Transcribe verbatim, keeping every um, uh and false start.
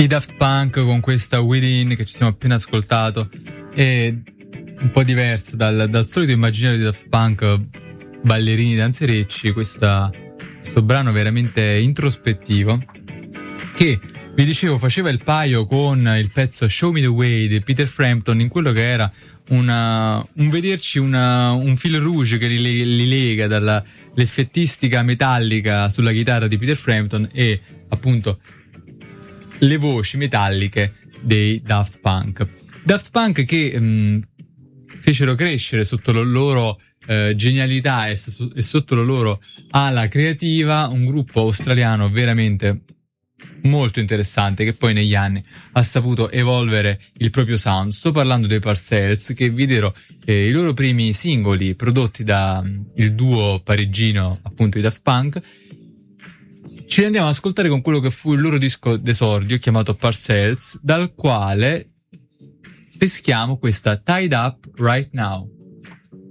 I Daft Punk con questa Within che ci siamo appena ascoltato è un po' diversa dal, dal solito immaginario di Daft Punk, ballerini, danzerecci. Questa, questo brano veramente introspettivo che, vi dicevo, faceva il paio con il pezzo Show Me The Way di Peter Frampton, in quello che era una, un vederci una, un fil rouge che li, li lega dall'effettistica metallica sulla chitarra di Peter Frampton e appunto le voci metalliche dei Daft Punk. Daft Punk che mh, fecero crescere sotto la loro eh, genialità e, so, e sotto la loro ala creativa un gruppo australiano veramente molto interessante, che poi negli anni ha saputo evolvere il proprio sound. Sto parlando dei Parcells, che videro eh, i loro primi singoli prodotti da um, il duo parigino, appunto, i Daft Punk. Ci andiamo ad ascoltare con quello che fu il loro disco d'esordio chiamato Parcells, dal quale peschiamo questa Tied Up Right Now.